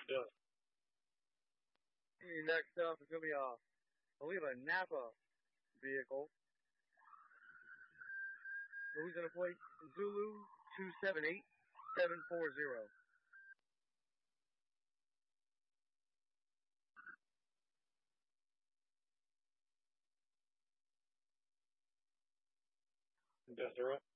Yeah. Next up is going to be I believe a Napa vehicle. Louisiana plate Zulu 278740. Desiree.